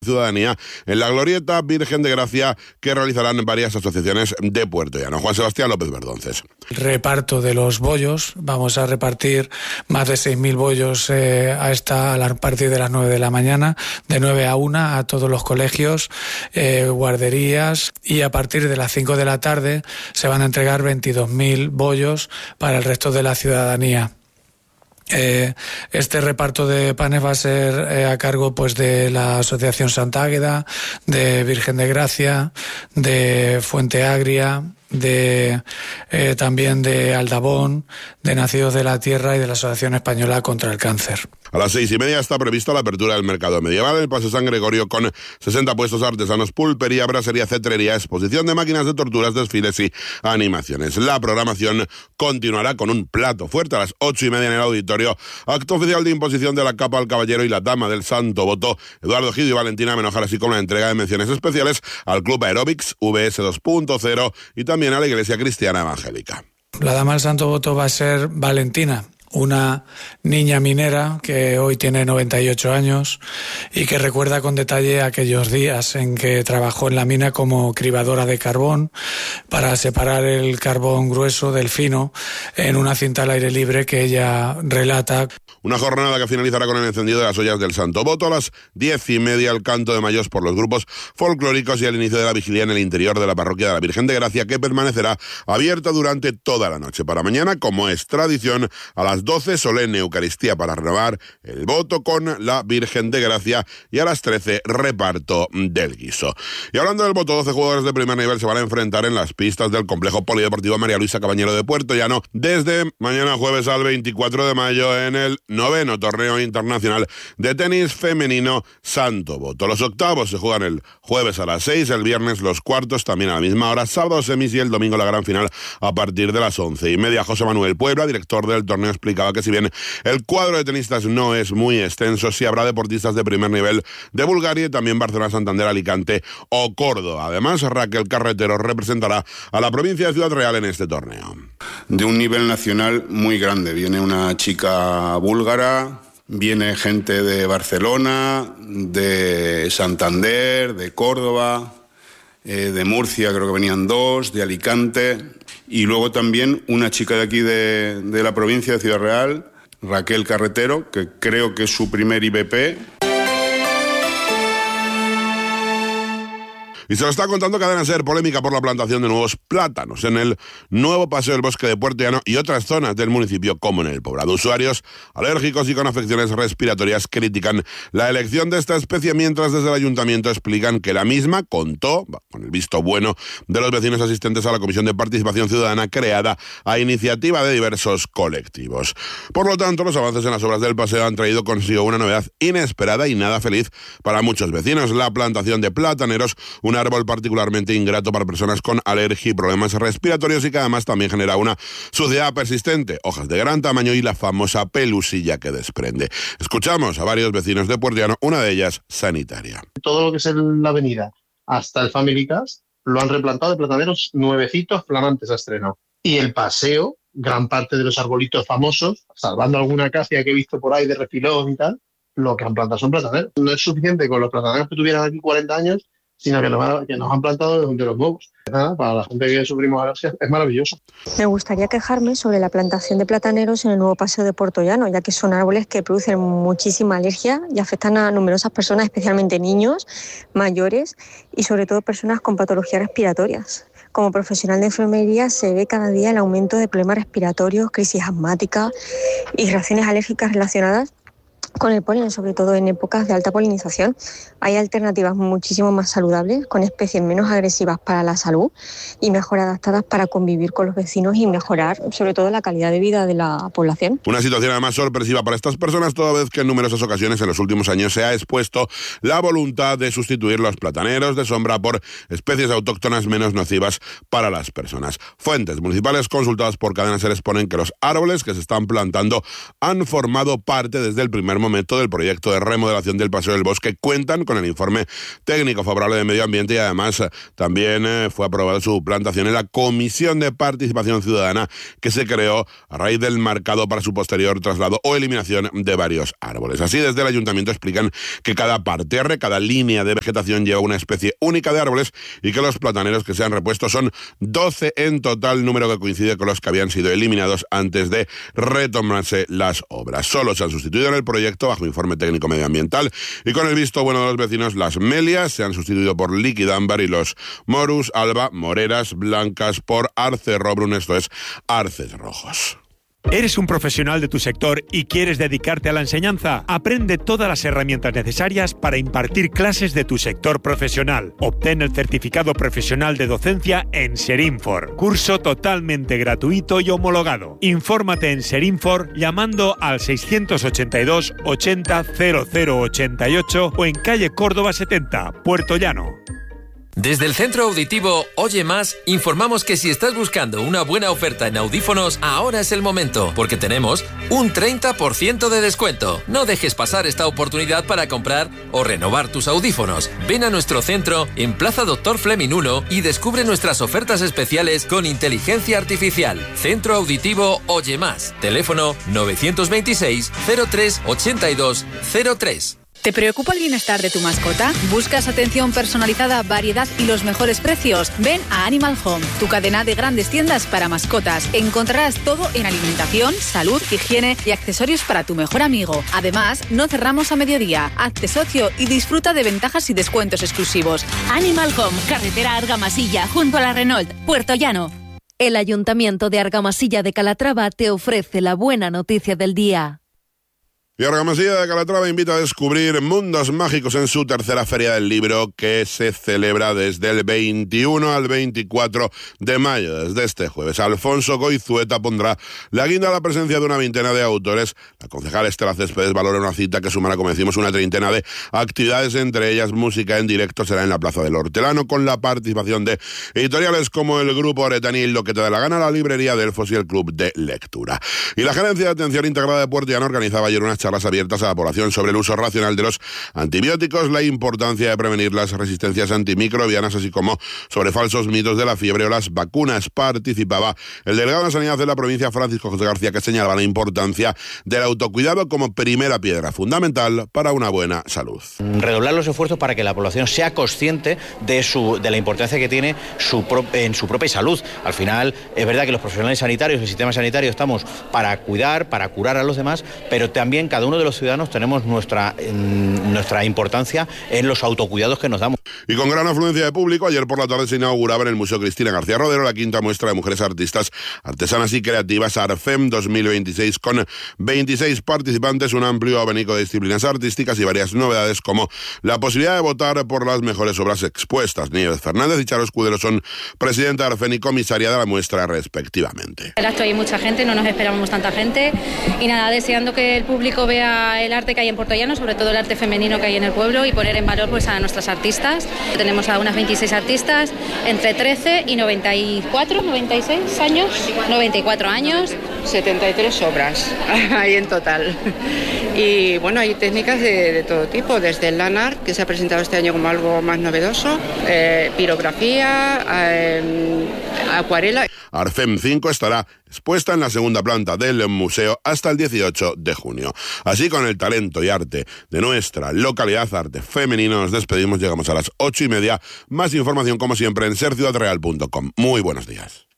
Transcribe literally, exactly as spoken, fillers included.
Ciudadanía en la Glorieta Virgen de Gracia que realizarán varias asociaciones de Puerto Llano. Juan Sebastián López Verdonces. El reparto de los bollos, vamos a repartir más de seis mil bollos eh, a, esta, a partir de las nueve de la mañana, de nueve a una a todos los colegios, eh, guarderías, y a partir de las cinco de la tarde se van a entregar veintidós mil bollos para el resto de la ciudadanía. Eh, este reparto de panes va a ser eh, a cargo pues de la Asociación Santa Águeda, de Virgen de Gracia, de Fuente Agria, de eh, también de Aldabón, de Nacidos de la Tierra y de la Asociación Española contra el Cáncer. A las seis y media está prevista la apertura del mercado medieval en el Paseo San Gregorio con sesenta puestos artesanos, pulpería, brasería, cetrería, exposición de máquinas de torturas, desfiles y animaciones. La programación continuará con un plato fuerte a las ocho y media en el auditorio. Acto oficial de imposición de la capa al caballero y la dama del Santo Voto, Eduardo Gil y Valentina Menojar, así como la entrega de menciones especiales al Club Aerobics V S dos punto cero y también a la Iglesia Cristiana Evangélica. La dama del Santo Voto va a ser Valentina, una niña minera que hoy tiene noventa y ocho años y que recuerda con detalle aquellos días en que trabajó en la mina como cribadora de carbón para separar el carbón grueso del fino en una cinta al aire libre que ella relata. Una jornada que finalizará con el encendido de las ollas del Santo Voto, a las diez y media el canto de mayos por los grupos folclóricos y el inicio de la vigilia en el interior de la parroquia de la Virgen de Gracia, que permanecerá abierta durante toda la noche. Para mañana, como es tradición, a las doce solemne Eucaristía para renovar el voto con la Virgen de Gracia y a las trece reparto del guiso. Y hablando del voto, doce jugadores de primer nivel se van a enfrentar en las pistas del complejo polideportivo María Luisa Cabañero de Puerto Llano desde mañana jueves al veinticuatro de mayo en el noveno torneo internacional de tenis femenino Santo Voto. Los octavos se juegan el jueves a las seis, el viernes los cuartos también a la misma hora, sábado semis y el domingo la gran final a partir de las once y media. José Manuel Puebla, director del torneo, explicaba que si bien el cuadro de tenistas no es muy extenso, sí habrá deportistas de primer nivel de Bulgaria y también Barcelona, Santander, Alicante o Córdoba. Además, Raquel Carretero representará a la provincia de Ciudad Real en este torneo. De un nivel nacional muy grande. Viene una chica búlgara, viene gente de Barcelona, de Santander, de Córdoba, eh, de Murcia creo que venían dos, de Alicante, y luego también una chica de aquí de, de la provincia de Ciudad Real, Raquel Carretero, que creo que es su primer I B P. Y se lo está contando Cadena SER, polémica por la plantación de nuevos plátanos en el nuevo paseo del Bosque de Puerto Llano y otras zonas del municipio como en el Poblado. Usuarios alérgicos y con afecciones respiratorias critican la elección de esta especie, mientras desde el ayuntamiento explican que la misma contó con el visto bueno de los vecinos asistentes a la Comisión de Participación Ciudadana creada a iniciativa de diversos colectivos. Por lo tanto, los avances en las obras del paseo han traído consigo una novedad inesperada y nada feliz para muchos vecinos: la plantación de plataneros, una árbol particularmente ingrato para personas con alergia y problemas respiratorios y que además también genera una suciedad persistente, hojas de gran tamaño y la famosa pelusilla que desprende. Escuchamos a varios vecinos de Puerto Llano, una de ellas sanitaria. Todo lo que es la avenida hasta el Family Cars lo han replantado de plataneros nuevecitos, flamantes a estreno. Y el paseo, gran parte de los arbolitos famosos, salvando alguna acacia que he visto por ahí de refilón y tal, lo que han plantado son plataneros. No es suficiente con los plataneros que tuvieran aquí cuarenta años, sino que nos, que nos han plantado de los nuevos. Nada, para la gente que sufrimos alergias es maravilloso. Me gustaría quejarme sobre la plantación de plataneros en el nuevo paseo de Puerto Llano, ya que son árboles que producen muchísima alergia y afectan a numerosas personas, especialmente niños, mayores y sobre todo personas con patologías respiratorias. Como profesional de enfermería se ve cada día el aumento de problemas respiratorios, crisis asmáticas y reacciones alérgicas relacionadas con el polen, sobre todo en épocas de alta polinización. Hay alternativas muchísimo más saludables, con especies menos agresivas para la salud y mejor adaptadas para convivir con los vecinos y mejorar, sobre todo, la calidad de vida de la población. Una situación además sorpresiva para estas personas, toda vez que en numerosas ocasiones en los últimos años se ha expuesto la voluntad de sustituir los plataneros de sombra por especies autóctonas menos nocivas para las personas. Fuentes municipales consultadas por Cadena SER exponen que los árboles que se están plantando han formado parte desde el primer momento del proyecto de remodelación del Paseo del Bosque. Cuentan con el informe técnico favorable de Medio Ambiente y además también eh, fue aprobada su plantación en la Comisión de Participación Ciudadana que se creó a raíz del marcado para su posterior traslado o eliminación de varios árboles. Así, desde el ayuntamiento explican que cada parterre, cada línea de vegetación lleva una especie única de árboles y que los plataneros que se han repuesto son doce en total, número que coincide con los que habían sido eliminados antes de retomarse las obras. Solo se han sustituido en el proyecto, bajo informe técnico medioambiental, y con el visto bueno de los vecinos, las melias se han sustituido por liquidámbar y los morus, alba, moreras blancas por arce robrum, esto es, arces rojos. ¿Eres un profesional de tu sector y quieres dedicarte a la enseñanza? Aprende todas las herramientas necesarias para impartir clases de tu sector profesional. Obtén el certificado profesional de docencia en Serinfor. Curso totalmente gratuito y homologado. Infórmate en Serinfor llamando al seiscientos ochenta y dos ochenta cero cero ochenta y ocho o en calle Córdoba setenta, Puerto Llano. Desde el Centro Auditivo Oye Más, informamos que si estás buscando una buena oferta en audífonos, ahora es el momento, porque tenemos un treinta por ciento de descuento. No dejes pasar esta oportunidad para comprar o renovar tus audífonos. Ven a nuestro centro en Plaza Doctor Fleming uno y descubre nuestras ofertas especiales con inteligencia artificial. Centro Auditivo Oye Más. Teléfono novecientos veintiséis cero tres ochenta y dos cero tres. ¿Te preocupa el bienestar de tu mascota? ¿Buscas atención personalizada, variedad y los mejores precios? Ven a Animal Home, tu cadena de grandes tiendas para mascotas. Encontrarás todo en alimentación, salud, higiene y accesorios para tu mejor amigo. Además, no cerramos a mediodía. Hazte socio y disfruta de ventajas y descuentos exclusivos. Animal Home, carretera Argamasilla, junto a la Renault, Puerto Llano. El Ayuntamiento de Argamasilla de Calatrava te ofrece la buena noticia del día. Y Argamasilla de Calatrava invita a descubrir mundos mágicos en su tercera Feria del Libro, que se celebra desde el veintiuno al veinticuatro de mayo. Desde este jueves, Alfonso Goizueta pondrá la guinda a la presencia de una veintena de autores. La concejal Estela Céspedes valora una cita que sumará, como decimos, una treintena de actividades, entre ellas música en directo. Será en la Plaza del Hortelano, con la participación de editoriales como el Grupo Aretanil, Lo que te da la gana, la Librería Delfos y el Club de Lectura. Y la Gerencia de Atención Integrada de Puerto Llano organizaba ayer unas charlas abiertas a la población sobre el uso racional de los antibióticos, la importancia de prevenir las resistencias antimicrobianas, así como sobre falsos mitos de la fiebre o las vacunas. Participaba el delegado de Sanidad de la provincia, Francisco José García, que señalaba la importancia del autocuidado como primera piedra fundamental para una buena salud. Redoblar los esfuerzos para que la población sea consciente de, su, de la importancia que tiene su pro, en su propia salud. Al final, es verdad que los profesionales sanitarios, el sistema sanitario, estamos para cuidar, para curar a los demás, pero también cada uno de los ciudadanos tenemos nuestra, en, nuestra importancia en los autocuidados que nos damos. Y con gran afluencia de público, ayer por la tarde se inauguraba en el Museo Cristina García Rodero la quinta muestra de mujeres artistas, artesanas y creativas ARFEM dos mil veintiséis, con veintiséis participantes, un amplio abanico de disciplinas artísticas y varias novedades, como la posibilidad de votar por las mejores obras expuestas. Nieves Fernández y Charo Escudero son presidenta de ARFEM y comisaria de la muestra respectivamente. El acto hay mucha gente, no nos esperábamos tanta gente y nada, deseando que el público vea el arte que hay en Puerto Llano, sobre todo el arte femenino que hay en el pueblo, y poner en valor pues a nuestras artistas. Tenemos a unas veintiséis artistas entre trece y noventa y cuatro, noventa y seis años, noventa y cuatro años. setenta y tres obras hay en total. Y bueno, hay técnicas de, de todo tipo, desde el land art, que se ha presentado este año como algo más novedoso, eh, pirografía, eh, acuarela. ARFEM cinco estará expuesta en la segunda planta del museo hasta el dieciocho de junio. Así, con el talento y arte de nuestra localidad, arte femenino, nos despedimos. Llegamos a las ocho y media. Más información, como siempre, en ser ciudad real punto com. Muy buenos días.